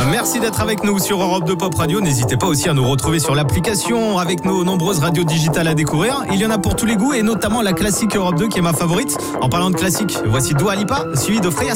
Merci d'être avec nous sur Europe 2 Pop Radio. N'hésitez pas aussi à nous retrouver sur l'application avec nos nombreuses radios digitales à découvrir. Il y en a pour tous les goûts et notamment la classique Europe 2 qui est ma favorite. En parlant de classique, voici Dua Lipa, suivi de Freya